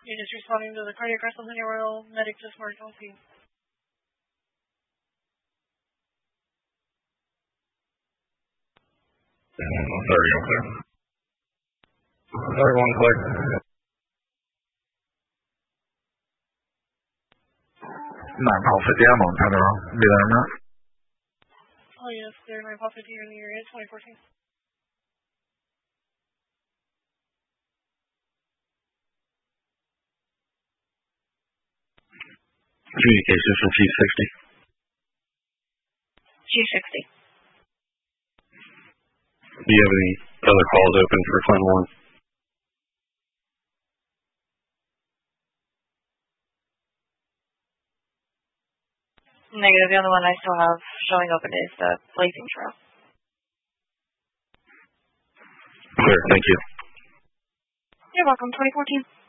You're just responding to the cardiac arrest on the Royal Medic just marked on scene. 31 clear. 31 clear. 9 Paul 50, I'm on Adderall. Be there in a minute. Oh yes, clear 9 Paul 50 in the area 2014. Communications for G60. G60. Do you have any other calls open for Flynn 1? Negative. The only one I still have showing open is the Blazing Trail. Clear, thank you. You're welcome. 2014.